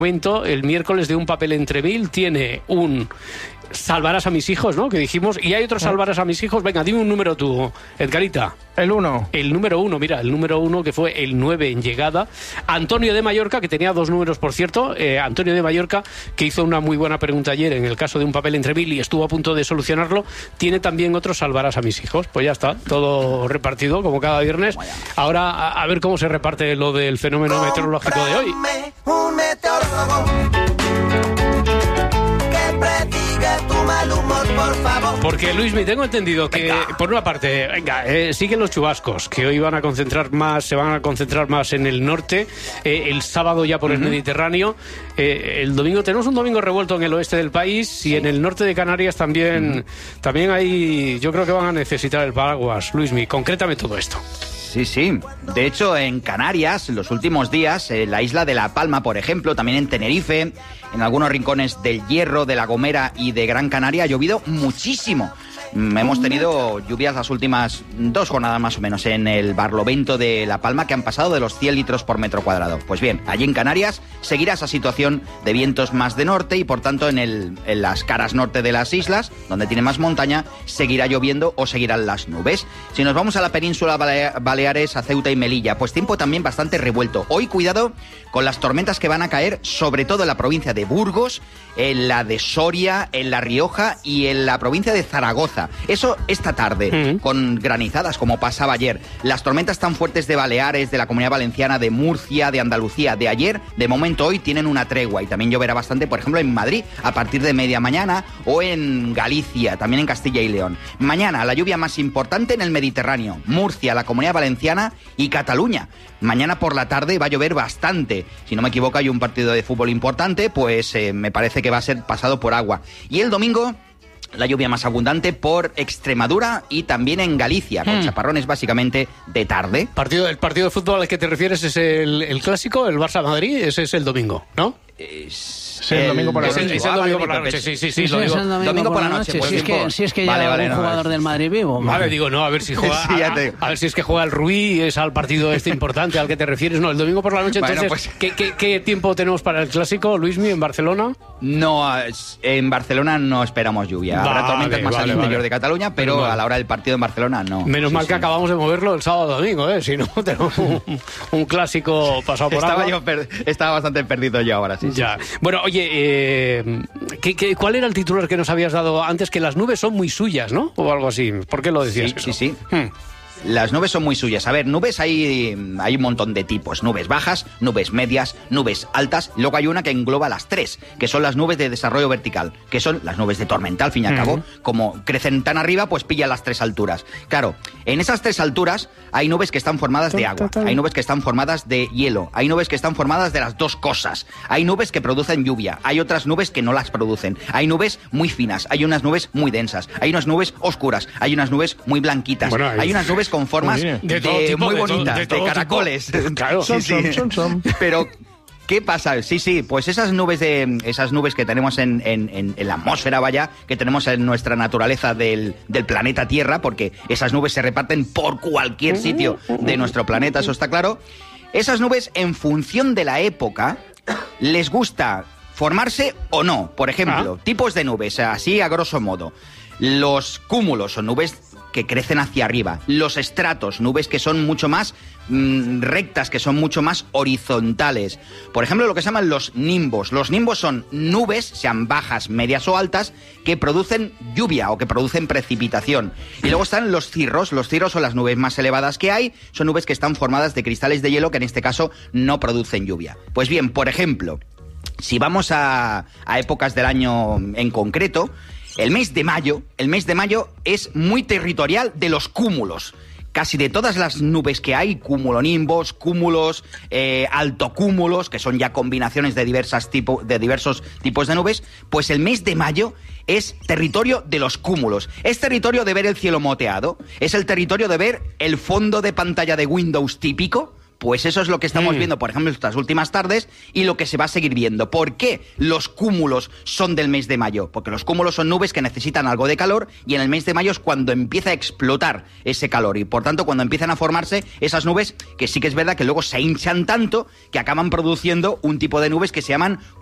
momento, el miércoles de Un papel entre mil tiene un Salvarás a mis hijos, ¿no? Que dijimos, y hay otro Salvarás a mis hijos. Venga, dime un número tú, Edgarita. El 1. El número 1, mira, el número 1 que fue el 9 en llegada. Antonio de Mallorca, que tenía 2 números, por cierto. Antonio de Mallorca, que hizo una muy buena pregunta ayer en el caso de Un papel entre mil y estuvo a punto de solucionarlo. Tiene también otro Salvarás a mis hijos. Pues ya está, todo repartido como cada viernes. Ahora a ver cómo se reparte lo del fenómeno meteorológico de hoy. Un meteorólogo que predigue tu mal humor, por favor. Porque, Luis, me tengo entendido que, venga, por una parte, siguen los chubascos, que hoy se van a concentrar más en el norte, el sábado ya por el Mediterráneo, el domingo tenemos un domingo revuelto en el oeste del país y en el norte de Canarias también hay, yo creo que van a necesitar el paraguas. Luismi, concrétame todo esto. Sí. De hecho, en Canarias, en los últimos días, en la isla de La Palma, por ejemplo, también en Tenerife, en algunos rincones del Hierro, de La Gomera y de Gran Canaria, ha llovido muchísimo. Hemos tenido lluvias las últimas 2 jornadas más o menos en el Barlovento de La Palma, que han pasado de los 100 litros por metro cuadrado. Pues bien, allí en Canarias seguirá esa situación de vientos más de norte y, por tanto, en las caras norte de las islas, donde tiene más montaña, seguirá lloviendo o seguirán las nubes. Si nos vamos a la península Baleares, a Ceuta y Melilla, pues tiempo también bastante revuelto. Hoy, cuidado con las tormentas que van a caer, sobre todo en la provincia de Burgos, en la de Soria, en La Rioja y en la provincia de Zaragoza. Eso esta tarde, con granizadas como pasaba ayer. Las tormentas tan fuertes de Baleares, de la Comunidad Valenciana, de Murcia, de Andalucía, de ayer, de momento hoy tienen una tregua y también lloverá bastante, por ejemplo, en Madrid a partir de media mañana o en Galicia, también en Castilla y León. Mañana la lluvia más importante en el Mediterráneo, Murcia, la Comunidad Valenciana y Cataluña. Mañana por la tarde va a llover bastante. Si no me equivoco, hay un partido de fútbol importante, pues me parece que va a ser pasado por agua. Y el domingo, la lluvia más abundante por Extremadura y también en Galicia, con chaparrones básicamente de tarde. El partido de fútbol al que te refieres es el clásico, el Barça-Madrid, ese es el domingo, ¿no? Sí, el domingo por la noche. Es el domingo por la noche, sí, lo digo. Domingo por la noche. Si es que ya hay un jugador del Madrid vivo. Vale, digo, no, a ver si juega. A ver si es que juega el Rubí, es al partido importante al que te refieres. No, el domingo por la noche. Entonces, bueno, pues, ¿qué tiempo tenemos para el clásico, Luismi, en Barcelona? No, en Barcelona no esperamos lluvia. Habrá tormentas más al interior de Cataluña, pero a la hora del partido en Barcelona no. Menos mal que acabamos de moverlo el sábado domingo, si no tenemos un clásico pasado por agua. Estaba bastante perdido yo ahora, sí. Ya. Bueno, oye, ¿cuál era el titular que nos habías dado antes? Que las nubes son muy suyas, ¿no? O algo así. ¿Por qué lo decías? Sí. Las nubes son muy suyas. A ver, nubes hay un montón de tipos. Nubes bajas, nubes medias, nubes altas. Luego hay una que engloba las 3, que son las nubes de desarrollo vertical, que son las nubes de tormenta, al fin y al cabo. Como crecen tan arriba, pues pillan las 3 alturas. Claro, en esas 3 alturas hay nubes que están formadas de agua, hay nubes que están formadas de hielo, hay nubes que están formadas de las 2 cosas. Hay nubes que producen lluvia, hay otras nubes que no las producen. Hay nubes muy finas, hay unas nubes muy densas, hay unas nubes oscuras, hay unas nubes muy blanquitas, hay unas nubes con formas muy bonitas, de caracoles. Claro, son. Pero ¿qué pasa? Sí, pues esas nubes que tenemos en la atmósfera, que tenemos en nuestra naturaleza del planeta Tierra, porque esas nubes se reparten por cualquier sitio de nuestro planeta, eso está claro. Esas nubes, en función de la época, les gusta formarse o no. Por ejemplo, tipos de nubes, así a grosso modo. Los cúmulos son nubes que crecen hacia arriba. Los estratos, nubes que son mucho más rectas, que son mucho más horizontales. Por ejemplo, lo que se llaman los nimbos. Los nimbos son nubes, sean bajas, medias o altas, que producen lluvia o que producen precipitación. Y luego están los cirros. Los cirros son las nubes más elevadas que hay. Son nubes que están formadas de cristales de hielo que en este caso no producen lluvia. Pues bien, por ejemplo, si vamos a épocas del año en concreto, el mes de mayo es muy territorial de los cúmulos. Casi de todas las nubes que hay, cumulonimbos, cúmulos, altocúmulos, que son ya combinaciones de diversos tipos de nubes, pues el mes de mayo es territorio de los cúmulos. Es territorio de ver el cielo moteado, es el territorio de ver el fondo de pantalla de Windows típico, Pues eso es lo que estamos viendo, por ejemplo, estas últimas tardes y lo que se va a seguir viendo. ¿Por qué los cúmulos son del mes de mayo? Porque los cúmulos son nubes que necesitan algo de calor y en el mes de mayo es cuando empieza a explotar ese calor y, por tanto, cuando empiezan a formarse esas nubes que sí que es verdad que luego se hinchan tanto que acaban produciendo un tipo de nubes que se llaman